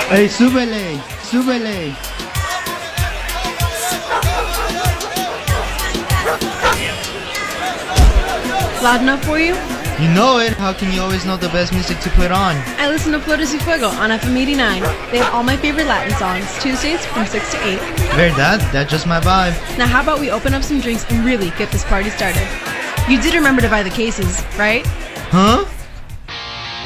Hey, súbele, súbele. Loud enough for you? You know it. How can you always know the best music to put on? I listen to Flores y Fuego on FM 89. They have all my favorite Latin songs, Tuesdays from 6 to 8. Verdad, that's just my vibe. Now how about we open up some drinks and really get this party started? You did remember to buy the cases, right? Huh?